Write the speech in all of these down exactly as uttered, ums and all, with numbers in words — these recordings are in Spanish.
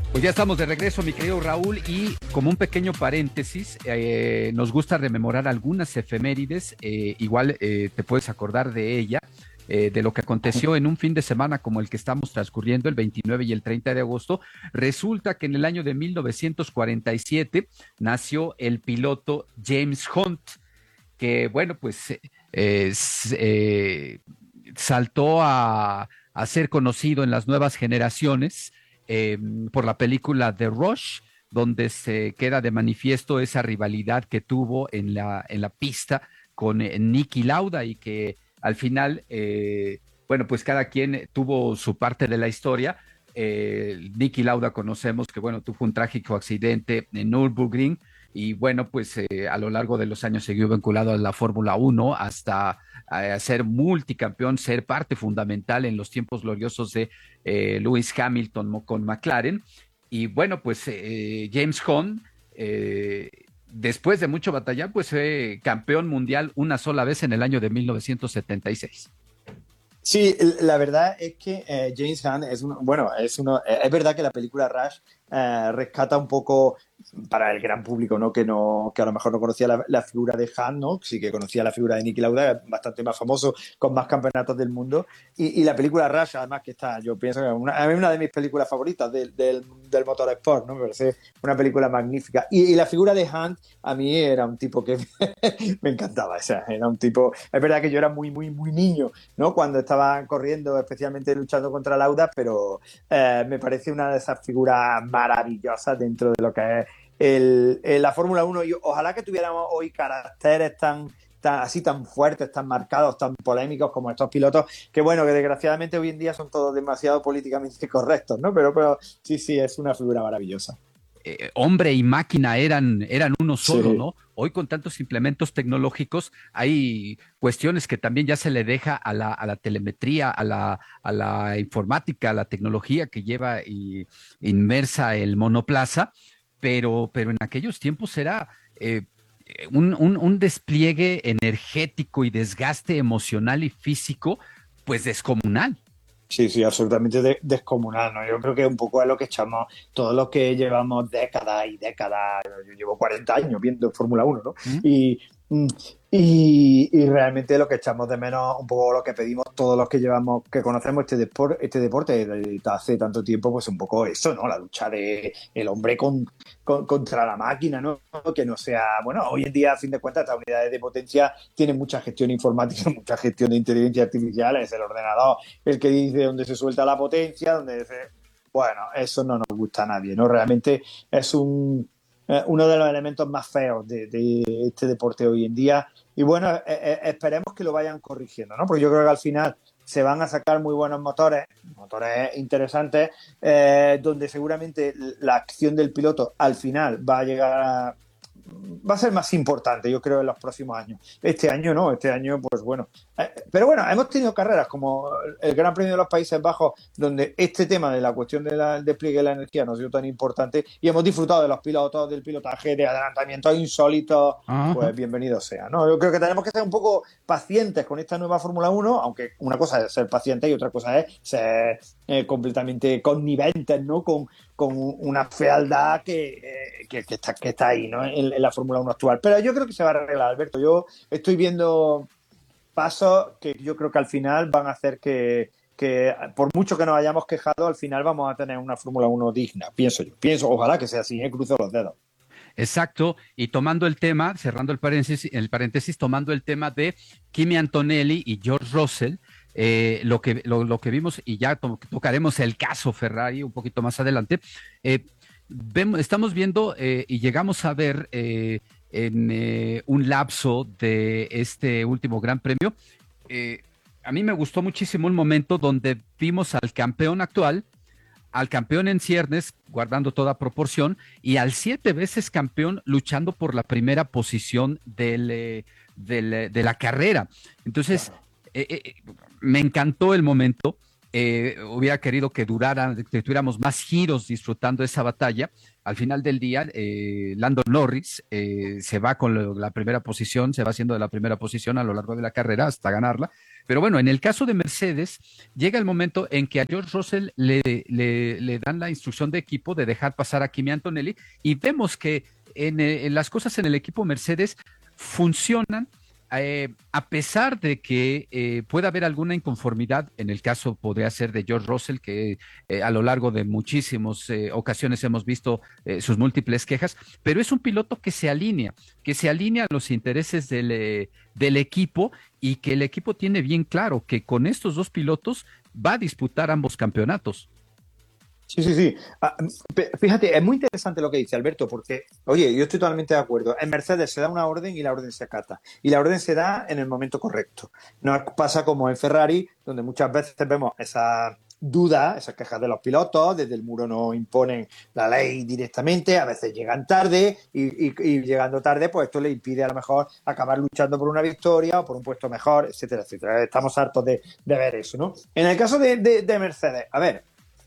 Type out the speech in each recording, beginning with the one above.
Pues ya estamos de regreso, mi querido Raúl, y como un pequeño paréntesis, eh, nos gusta rememorar algunas efemérides, eh, igual eh, te puedes acordar de ella, eh, de lo que aconteció en un fin de semana como el que estamos transcurriendo, el veintinueve y el treinta de agosto. Resulta que en el año de mil novecientos cuarenta y siete nació el piloto James Hunt, que bueno, pues eh, es, eh, saltó a, a ser conocido en las nuevas generaciones eh, por la película The Rush, donde se queda de manifiesto esa rivalidad que tuvo en la, en la pista con eh, Niki Lauda y que al final, eh, bueno, pues cada quien tuvo su parte de la historia. Eh, Niki Lauda conocemos que, bueno, tuvo un trágico accidente en Nürburgring y bueno, pues eh, a lo largo de los años siguió vinculado a la Fórmula Uno hasta eh, ser multicampeón, ser parte fundamental en los tiempos gloriosos de eh, Lewis Hamilton con McLaren. Y bueno, pues eh, James Hunt, eh, después de mucho batallar, pues fue campeón mundial una sola vez en el año de mil novecientos setenta y seis. Sí, la verdad es que eh, James Hunt es uno, bueno, es uno, es verdad que la película Rush eh, rescata un poco para el gran público, ¿no? Que no, que a lo mejor no conocía la, la figura de Hunt, ¿no? Sí que conocía la figura de Niki Lauda, bastante más famoso, con más campeonatos del mundo. Y, y la película Rush, además, que está, yo pienso que es una, a mí una de mis películas favoritas del, del, del motorsport, ¿no? Me parece una película magnífica. Y, y la figura de Hunt, a mí era un tipo que me encantaba, o sea, era un tipo, es verdad que yo era muy, muy, muy niño, ¿no? Cuando estaban corriendo, especialmente luchando contra Lauda, pero eh, me parece una de esas figuras maravillosas dentro de lo que es el, el, la Fórmula uno. Y ojalá que tuviéramos hoy caracteres tan, tan así tan fuertes, tan marcados, tan polémicos como estos pilotos, que bueno, que desgraciadamente hoy en día son todos demasiado políticamente correctos, ¿no? Pero, pero sí, sí, es una figura maravillosa. Eh, hombre y máquina eran, eran uno solo, Sí. ¿no? Hoy con tantos implementos tecnológicos hay cuestiones que también ya se le deja a la, a la telemetría, a la, a la informática, a la tecnología que lleva y, inmersa el monoplaza, pero, pero en aquellos tiempos era eh, un, un, un despliegue energético y desgaste emocional y físico, pues descomunal. Sí, sí, absolutamente de, descomunal, ¿no? Yo creo que un poco es lo que echamos todos los que llevamos décadas y décadas. Yo llevo cuarenta años viendo Fórmula uno, ¿no? ¿Mm? Y, y, y realmente lo que echamos de menos, un poco lo que pedimos todos los que llevamos, que conocemos este, depor, este deporte desde hace tanto tiempo, pues un poco eso, ¿no? La lucha de el hombre con, con, contra la máquina, ¿no? Que no sea, bueno, hoy en día, a fin de cuentas, estas unidades de potencia tienen mucha gestión informática, mucha gestión de inteligencia artificial, es el ordenador el que dice dónde se suelta la potencia, donde dice, bueno, eso no nos gusta a nadie, ¿no? Realmente es un, eh, uno de los elementos más feos de, de este deporte hoy en día. Y bueno, eh, eh, esperemos que lo vayan corrigiendo, ¿no? Porque yo creo que al final se van a sacar muy buenos motores, motores interesantes, eh, donde seguramente la acción del piloto al final va a llegar a va a ser más importante, yo creo, en los próximos años. Este año no, este año, pues bueno. Eh, pero bueno, hemos tenido carreras como el Gran Premio de los Países Bajos, donde este tema de la cuestión del despliegue de la energía no ha sido tan importante y hemos disfrutado de los pilotos, del pilotaje, de adelantamientos insólitos. Ajá. Pues bienvenido sea, ¿no? Yo creo que tenemos que ser un poco pacientes con esta nueva Fórmula uno, aunque una cosa es ser paciente y otra cosa es ser eh, completamente conniventes, ¿no? Con, con una fealdad que, eh, que, que, está, que está ahí, ¿no? En, en la Fórmula uno actual. Pero yo creo que se va a arreglar, Alberto. Yo estoy viendo pasos que yo creo que al final van a hacer que, que por mucho que nos hayamos quejado, al final vamos a tener una Fórmula uno digna, pienso yo. Pienso, ojalá que sea así, ¿eh? Cruzo los dedos. Exacto, y tomando el tema, cerrando el paréntesis, el paréntesis tomando el tema de Kimi Antonelli y George Russell, eh, lo, que, lo, lo, que vimos, y ya to tocaremos el caso Ferrari un poquito más adelante, eh, vemos, estamos viendo eh, y llegamos a ver eh, en eh, un lapso de este último Gran Premio, eh, a mí me gustó muchísimo un momento donde vimos al campeón actual, al campeón en ciernes, guardando toda proporción, y al siete veces campeón luchando por la primera posición del, eh, del, eh, de la carrera. Entonces, Claro. eh, eh, me encantó el momento. Eh, hubiera querido que durara, que tuviéramos más giros disfrutando esa batalla. Al final del día, eh, Lando Norris eh, se va con lo, la primera posición, se va haciendo de la primera posición a lo largo de la carrera hasta ganarla. Pero bueno, en el caso de Mercedes, llega el momento en que a George Russell le, le, le dan la instrucción de equipo de dejar pasar a Kimi Antonelli y vemos que en, eh, en las cosas en el equipo Mercedes funcionan. Eh, a pesar de que eh, pueda haber alguna inconformidad, en el caso podría ser de George Russell, que eh, a lo largo de muchísimas eh, ocasiones hemos visto eh, sus múltiples quejas, pero es un piloto que se alinea, que se alinea a los intereses del, eh, del equipo y que el equipo tiene bien claro que con estos dos pilotos va a disputar ambos campeonatos. Sí, sí, sí. Ah, fíjate, es muy interesante lo que dice Alberto, porque, oye, yo estoy totalmente de acuerdo. En Mercedes se da una orden y la orden se acata. Y la orden se da en el momento correcto. No pasa como en Ferrari, donde muchas veces vemos esa duda, esas quejas de los pilotos, desde el muro no imponen la ley directamente, a veces llegan tarde y, y, y llegando tarde, pues esto le impide a lo mejor acabar luchando por una victoria o por un puesto mejor, etcétera, etcétera. Estamos hartos de, de ver eso, ¿no? En el caso de, de, de Mercedes, a ver,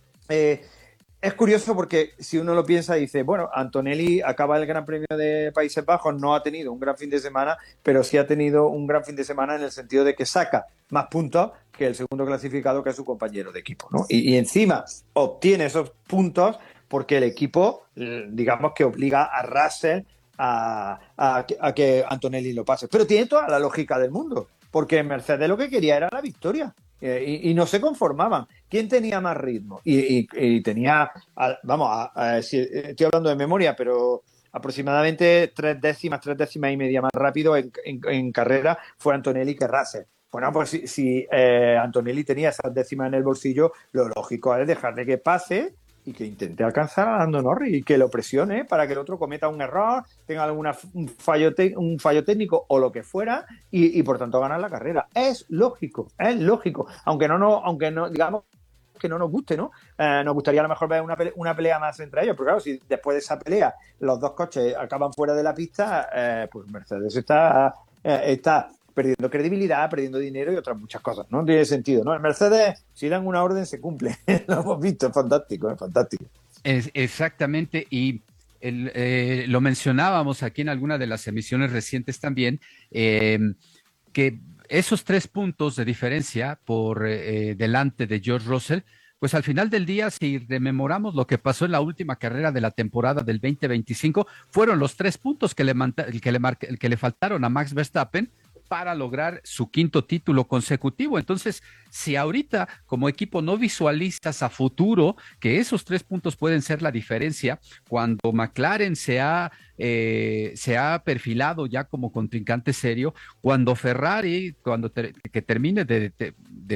Eh, es curioso porque si uno lo piensa, dice, bueno, Antonelli acaba el Gran Premio de Países Bajos, no ha tenido un gran fin de semana, pero sí ha tenido un gran fin de semana en el sentido de que saca más puntos que el segundo clasificado, que es su compañero de equipo, ¿no? Y, y encima obtiene esos puntos porque el equipo, digamos que obliga a Russell a, a, a que Antonelli lo pase. Pero tiene toda la lógica del mundo, porque Mercedes lo que quería era la victoria. Eh, y, y no se conformaban. ¿Quién tenía más ritmo? Y, y, y tenía, vamos, a, a, si, estoy hablando de memoria, pero aproximadamente tres décimas, tres décimas y media más rápido en, en, en carrera fue Antonelli que Russell. Bueno, pues si, si eh, Antonelli tenía esas décimas en el bolsillo, lo lógico es dejarle que pase y que intente alcanzar a Lando Norris y que lo presione para que el otro cometa un error, tenga algún un fallo, te, un fallo técnico o lo que fuera y, y por tanto ganar la carrera. Es lógico, es lógico. Aunque no, no, aunque no, digamos que no nos guste, ¿no? Eh, nos gustaría a lo mejor ver una pelea, una pelea más entre ellos, pero claro, si después de esa pelea los dos coches acaban fuera de la pista, eh, pues Mercedes está, eh, está perdiendo credibilidad, perdiendo dinero y otras muchas cosas. No tiene sentido, ¿no? En Mercedes, si dan una orden, se cumple. Lo hemos visto, es fantástico, es fantástico. Es, exactamente, y el, eh, lo mencionábamos aquí en alguna de las emisiones recientes también, eh, que esos tres puntos de diferencia por eh, delante de George Russell, pues al final del día, si rememoramos lo que pasó en la última carrera de la temporada del veinte veinticinco, fueron los tres puntos que le, que le, mar que le faltaron a Max Verstappen para lograr su quinto título consecutivo. Entonces, si ahorita como equipo no visualizas a futuro que esos tres puntos pueden ser la diferencia, cuando McLaren se ha, eh, se ha perfilado ya como contrincante serio, cuando Ferrari, cuando ter que termine de, de, de,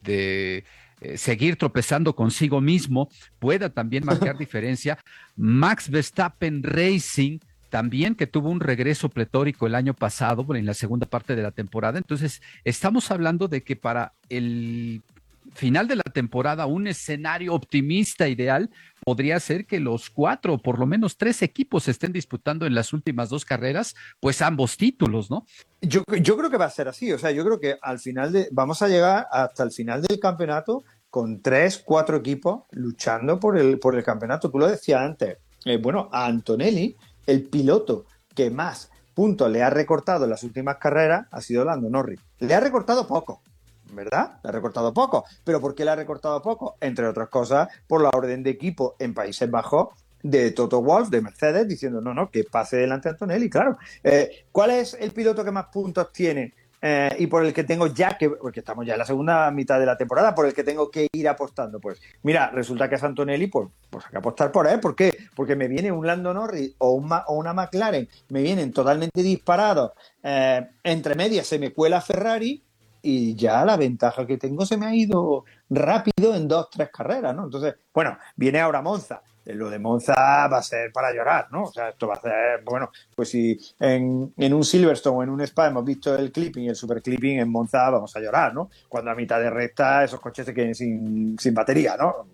de eh, seguir tropezando consigo mismo, pueda también marcar diferencia, Max Verstappen Racing también, que tuvo un regreso pletórico el año pasado, en la segunda parte de la temporada. Entonces, estamos hablando de que para el final de la temporada, un escenario optimista ideal podría ser que los cuatro, o por lo menos tres equipos estén disputando en las últimas dos carreras, pues ambos títulos, ¿no? Yo, yo creo que va a ser así. O sea, yo creo que al final de, vamos a llegar hasta el final del campeonato con tres, cuatro equipos luchando por el, por el campeonato. Tú lo decías antes. Eh, bueno, a Antonelli, el piloto que más puntos le ha recortado en las últimas carreras ha sido Lando Norris. Le ha recortado poco, ¿verdad? Le ha recortado poco. ¿Pero por qué le ha recortado poco? Entre otras cosas, por la orden de equipo en Países Bajos de Toto Wolff, de Mercedes, diciendo, no, no, que pase delante Antonelli, claro. Eh, ¿Cuál es el piloto que más puntos tiene? Eh, y por el que tengo ya que, porque estamos ya en la segunda mitad de la temporada, por el que tengo que ir apostando. Pues mira, resulta que es Antonelli, pues, pues hay que apostar por él. ¿Por qué? Porque me viene un Lando Norris o, un, o una McLaren, me vienen totalmente disparados. Eh, entre medias se me cuela Ferrari y ya la ventaja que tengo se me ha ido rápido en dos, tres carreras, ¿no? Entonces, bueno, viene ahora Monza. Lo de Monza va a ser para llorar, ¿no? O sea, esto va a ser, bueno, pues si en, en un Silverstone o en un Spa hemos visto el clipping y el super clipping, en Monza vamos a llorar, ¿no? Cuando a mitad de recta esos coches se queden sin, sin batería, ¿no?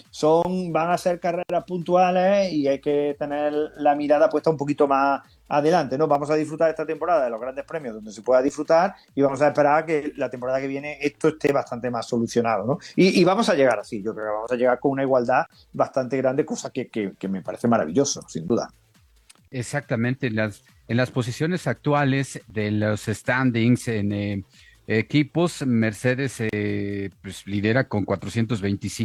Son, van a ser carreras puntuales y hay que tener la mirada puesta un poquito más adelante, ¿no? Vamos a disfrutar esta temporada de los grandes premios donde se pueda disfrutar y vamos a esperar a que la temporada que viene esto esté bastante más solucionado, ¿no? Y, y vamos a llegar así, yo creo que vamos a llegar con una igualdad bastante grande, cosa que, que, que me parece maravilloso, sin duda. Exactamente, en las, en las posiciones actuales de los standings en... Eh, equipos, Mercedes eh, pues lidera con cuatrocientos veinticinco